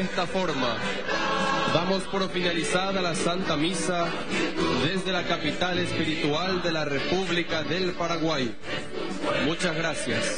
esta forma damos por finalizada la Santa Misa desde la capital espiritual de la República del Paraguay. Muchas gracias.